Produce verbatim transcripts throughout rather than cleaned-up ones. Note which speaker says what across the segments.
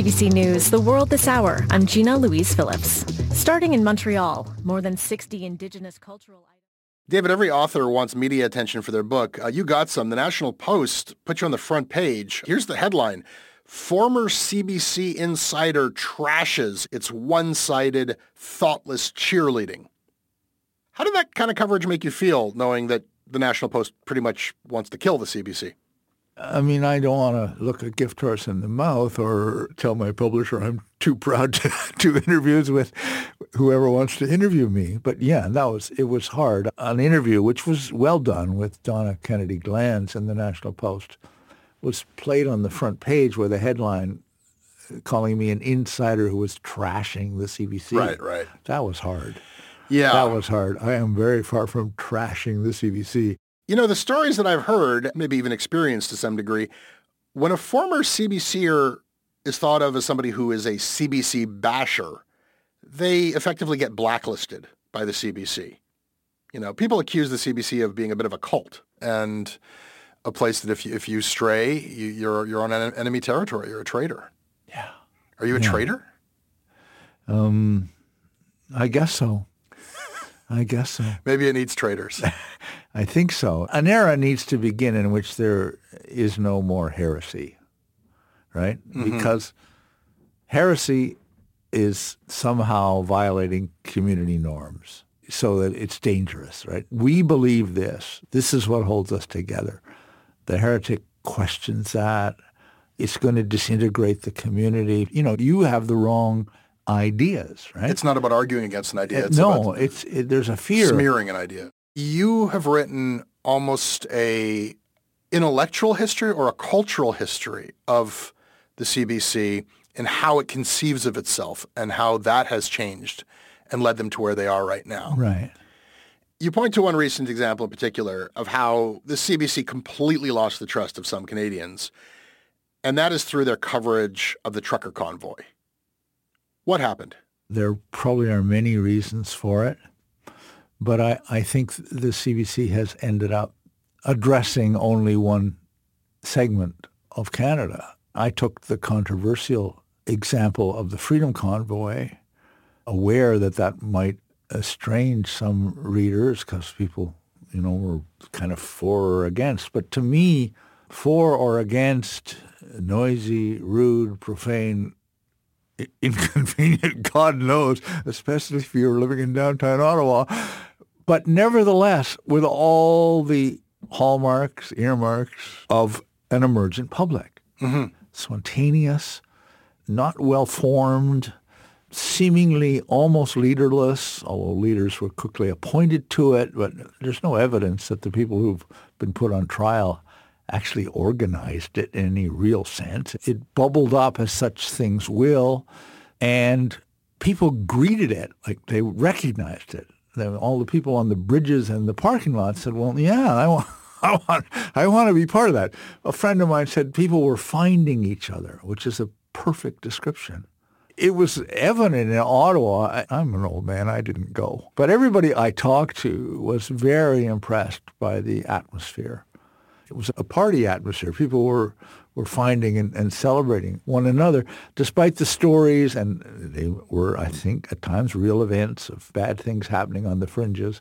Speaker 1: B C News, The World This Hour. I'm Gina Louise Phillips. Starting in Montreal, more than sixty Indigenous cultural items.
Speaker 2: David, every author wants media attention for their book. Uh, you got some. The National Post put you on the front page. Here's the headline. Former C B C insider trashes its one-sided, thoughtless cheerleading. How did that kind of coverage make you feel, knowing that the National Post pretty much wants to kill the C B C?
Speaker 3: I mean, I don't want to look a gift horse in the mouth or tell my publisher I'm too proud to do interviews with whoever wants to interview me. But yeah, that was it was hard. An interview, which was well done with Donna Kennedy Glanz in the National Post, was played on the front page with a headline calling me an insider who was trashing the C B C.
Speaker 2: Right, right.
Speaker 3: That was hard.
Speaker 2: Yeah.
Speaker 3: That was hard. I am very far from trashing the C B C.
Speaker 2: You know, the stories that I've heard, maybe even experienced to some degree, when a former CBCer is thought of as somebody who is a C B C basher, they effectively get blacklisted by the C B C. You know, people accuse the C B C of being a bit of a cult and a place that if you, if you stray, you, you're you're on enemy territory. You're a traitor.
Speaker 3: Yeah.
Speaker 2: Are you a
Speaker 3: yeah.
Speaker 2: traitor?
Speaker 3: Um, I guess so. I guess so.
Speaker 2: Maybe it needs traitors.
Speaker 3: I think so. An era needs to begin in which there is no more heresy, right? Mm-hmm. Because heresy is somehow violating community norms so that it's dangerous, right? We believe this. This is what holds us together. The heretic questions that. It's going to disintegrate the community. You know, you have the wrong ideas, right?
Speaker 2: It's not about arguing against an idea. It's
Speaker 3: no,
Speaker 2: about
Speaker 3: it's it, there's a fear.
Speaker 2: Smearing an idea. You have written almost a intellectual history or a cultural history of the C B C and how it conceives of itself and how that has changed and led them to where they are right now.
Speaker 3: Right.
Speaker 2: You point to one recent example in particular of how the C B C completely lost the trust of some Canadians, and that is through their coverage of the trucker convoy. What happened?
Speaker 3: There probably are many reasons for it, but I, I think the C B C has ended up addressing only one segment of Canada. I took the controversial example of the Freedom Convoy, aware that that might estrange some readers because people, you know, were kind of for or against. But to me, for or against, noisy, rude, profane, inconvenient, God knows, especially if you're living in downtown Ottawa. But nevertheless, with all the hallmarks, earmarks of an emergent public.
Speaker 2: Mm-hmm.
Speaker 3: Spontaneous, not well-formed, seemingly almost leaderless, although leaders were quickly appointed to it, but there's no evidence that the people who've been put on trial actually organized it in any real sense. It bubbled up as such things will, and people greeted it like they recognized it. All the people on the bridges and the parking lot said, well, yeah, I want, I want, I want to be part of that. A friend of mine said people were finding each other, which is a perfect description. It was evident in Ottawa. I, I'm an old man. I didn't go. But everybody I talked to was very impressed by the atmosphere. It was a party atmosphere. People were, were finding and, and celebrating one another, despite the stories, and they were, I think, at times real events of bad things happening on the fringes.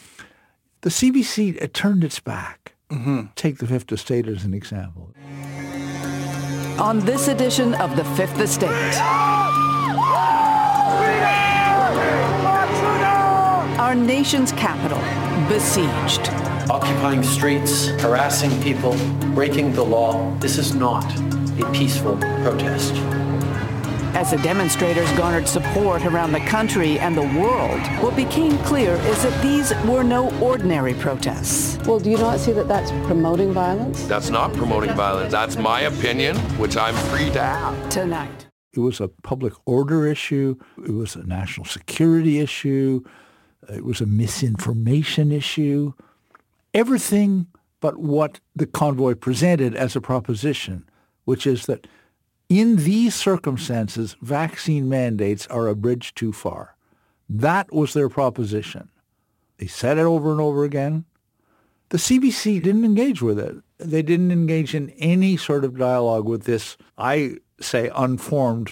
Speaker 3: The C B C it turned its back.
Speaker 2: Mm-hmm.
Speaker 3: Take the Fifth Estate as an example.
Speaker 4: On this edition of the Fifth Estate, our nation's capital besieged.
Speaker 5: Occupying streets, harassing people, breaking the law. This is not a peaceful protest.
Speaker 4: As the demonstrators garnered support around the country and the world, what became clear is that these were no ordinary protests.
Speaker 6: Well, do you not see that that's promoting violence?
Speaker 7: That's not promoting violence. That's my opinion, which I'm free to have.
Speaker 4: Tonight.
Speaker 3: It was a public order issue. It was a national security issue. It was a misinformation issue. Everything but what the convoy presented as a proposition, which is that in these circumstances, vaccine mandates are a bridge too far. That was their proposition. They said it over and over again. The C B C didn't engage with it. They didn't engage in any sort of dialogue with this, I say, unformed